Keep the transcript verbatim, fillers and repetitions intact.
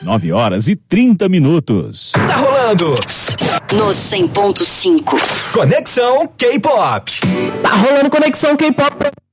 nove horas e trinta minutos. Tá rolando no cem ponto cinco. Conexão K-Pop. Tá rolando Conexão K-Pop.